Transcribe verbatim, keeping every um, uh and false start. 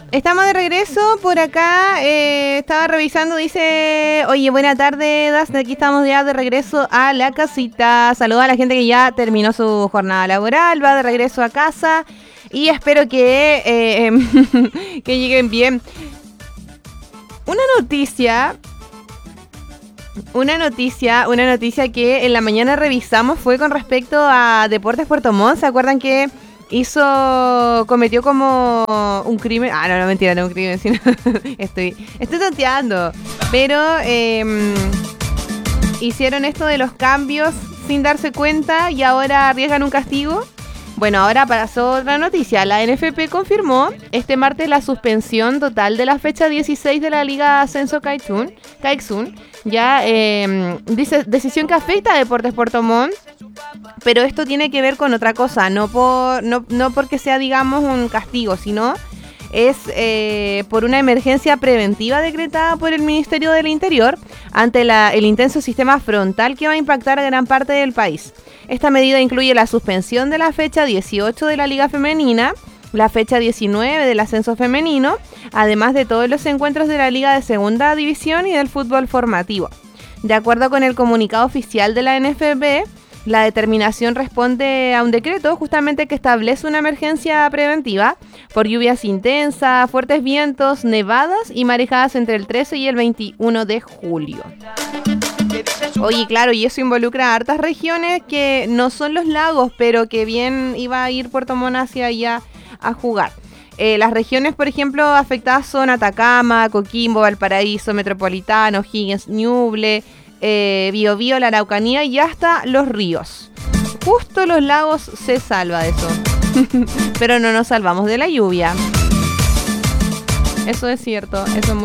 Estamos de regreso por acá. Eh, estaba revisando, dice: oye, buena tarde, Das. Aquí estamos ya de regreso a la casita. Saluda a la gente que ya terminó su jornada laboral, va de regreso a casa. Y espero que, eh, que lleguen bien. Una noticia. Una noticia, una noticia que en la mañana revisamos fue con respecto a Deportes Puerto Montt. ¿Se acuerdan que hizo, cometió como un crimen? Ah, no, no, mentira, no un crimen, sino estoy, estoy tonteando. Pero eh, hicieron esto de los cambios sin darse cuenta y ahora arriesgan un castigo. Bueno, ahora pasó otra noticia. La N F P confirmó este martes la suspensión total de la fecha dieciséis de la Liga Ascenso Kaixun. Kaixun. Ya, eh, dice, decisión que afecta a Deportes Puerto Montt, pero esto tiene que ver con otra cosa, no por no, no porque sea, digamos, un castigo, sino es eh, por una emergencia preventiva decretada por el Ministerio del Interior ante la, el intenso sistema frontal que va a impactar a gran parte del país. Esta medida incluye la suspensión de la fecha dieciocho de la Liga Femenina, la fecha diecinueve del ascenso femenino, además de todos los encuentros de la Liga de Segunda División y del fútbol formativo. De acuerdo con el comunicado oficial de la N F P, la determinación responde a un decreto justamente que establece una emergencia preventiva por lluvias intensas, fuertes vientos, nevadas y marejadas entre el trece y el veintiuno de julio. Oye, claro, y eso involucra a hartas regiones que no son los lagos, pero que bien iba a ir Puerto Montt hacia allá a jugar. Eh, las regiones, por ejemplo, afectadas son Atacama, Coquimbo, Valparaíso, Metropolitano, Higgins, Ñuble, eh, Biobío, la Araucanía y hasta los ríos. Justo los lagos se salva de eso. Pero no nos salvamos de la lluvia. Eso es cierto, eso es muy